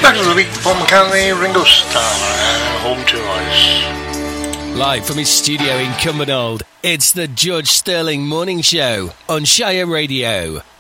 Back to the week, Paul McCartney, Ringo Starr, and Home to Ice. Live from his studio in Cumbernauld, it's the George Sterling Morning Show on Shire Radio.